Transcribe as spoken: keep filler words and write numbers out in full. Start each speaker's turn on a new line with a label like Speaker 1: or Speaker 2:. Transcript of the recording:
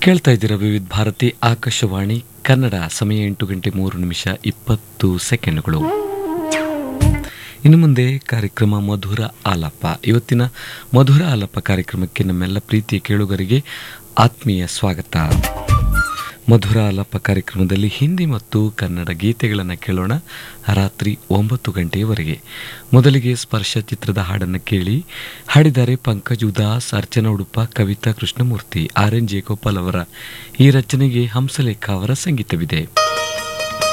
Speaker 1: ಕೇಳ್ತಾ ಇದ್ದೀರಾ ವಿವಿಧ ಭಾರತಿ ಆಕಾಶವಾಣಿ ಕನ್ನಡ. ಸಮಯ ಎಂಟು ಗಂಟೆ ಮೂರು ನಿಮಿಷ ಇಪ್ಪತ್ತು ಸೆಕೆಂಡ್ಗಳು. ಇನ್ನು ಮುಂದೆ ಕಾರ್ಯಕ್ರಮ ಮಧುರ ಆಲಾಪ. ಇವತ್ತಿನ ಮಧುರ ಆಲಾಪ ಕಾರ್ಯಕ್ರಮಕ್ಕೆ ನಮ್ಮೆಲ್ಲ ಪ್ರೀತಿಯ ಕೇಳುಗರಿಗೆ ಆತ್ಮೀಯ ಸ್ವಾಗತ. ಮಧುರ ಆಲಾಪ ಕಾರ್ಯಕ್ರಮದಲ್ಲಿ ಹಿಂದಿ ಮತ್ತು ಕನ್ನಡ ಗೀತೆಗಳನ್ನು ಕೇಳೋಣ ರಾತ್ರಿ ಒಂಬತ್ತು ಗಂಟೆಯವರೆಗೆ. ಮೊದಲಿಗೆ ಸ್ಪರ್ಶ ಚಿತ್ರದ ಹಾಡನ್ನು ಕೇಳಿ. ಹಾಡಿದ್ದಾರೆ ಪಂಕಜ್ ಉದಾಸ್, ಅರ್ಚನಾ ಉಡುಪ, ಕವಿತಾ ಕೃಷ್ಣಮೂರ್ತಿ. ಆರ್ ಎನ್ ಜಯಗೋಪಾಲ್ ಅವರ ಈ ರಚನೆಗೆ ಹಂಸಲೇಖ ಅವರ ಸಂಗೀತವಿದೆ.